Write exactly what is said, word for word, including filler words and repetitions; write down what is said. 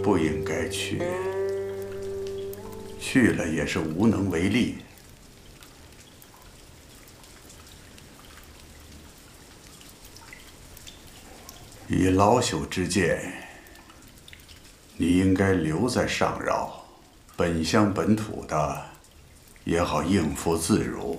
不应该去，去了也是无能为力。以老朽之见，你应该留在上饶，本乡本土的，也好应付自如。